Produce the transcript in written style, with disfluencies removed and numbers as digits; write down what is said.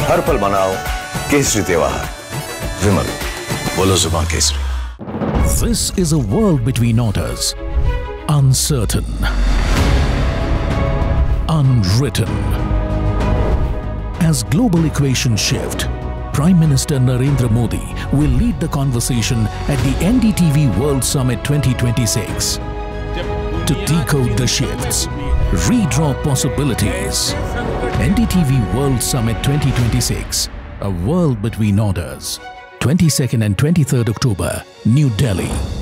हर पल मनाओ केसरी त्योहार। विमल, बोलो जुबान Kesari. This is a world between orders, uncertain, unwritten. As global equations shift, Prime Minister Narendra Modi will lead the conversation at the NDTV World Summit 2026 to decode the shifts, redraw possibilities. NDTV World Summit 2026, a world between orders. 22nd and 23rd October, New Delhi.